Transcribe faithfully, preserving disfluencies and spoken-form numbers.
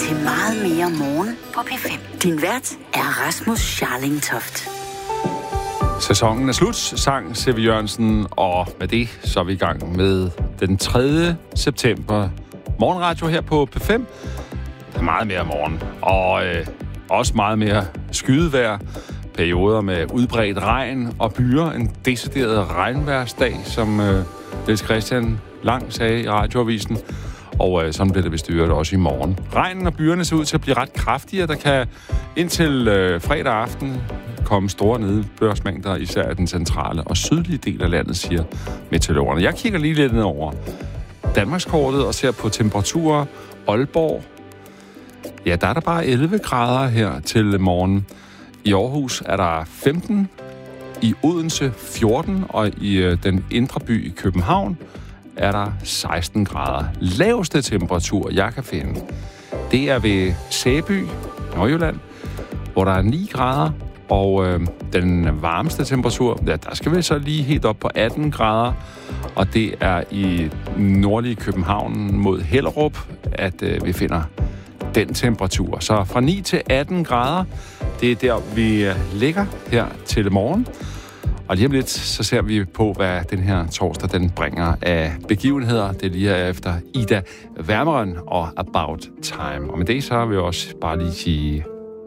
til meget mere morgen på P fem. Din vært er Rasmus Scharlingtoft. Sæsonen er slut, sang C V Jørgensen, og med det så er vi i gang med den tredje september morgenradio her på P fem. Der er meget mere morgen, og øh, også meget mere skydevejr, perioder med udbredt regn og byer, en decideret regnværsdag, som øh, Niels Christian Lang sagde i radioavisen. Og øh, sådan bliver det vist øvrigt også i morgen. Regnen og byerne ser ud til at blive ret kraftige, der kan indtil øh, fredag aften komme store nedbørsmængder, især i den centrale og sydlige del af landet, siger meteorologerne. Jeg kigger lige lidt ned over Danmarkskortet og ser på temperaturer. Aalborg, ja, der er der bare elleve grader her til morgen. I Aarhus er der femten, i Odense fjorten, og i øh, den indre by i København er der seksten grader. Laveste temperatur, jeg kan finde, det er ved Sæby, Nordjylland, hvor der er ni grader, og øh, den varmeste temperatur, ja, der skal vi så lige helt op på atten grader, og det er i nordlige København mod Hellerup, at øh, vi finder den temperatur. Så fra ni til atten grader, det er der, vi ligger her til morgen. Og lige om lidt, så ser vi på, hvad den her torsdag, den bringer af begivenheder. Det er lige her efter Ida Wermeren og About Time. Og med det, så vil jeg også bare lige sige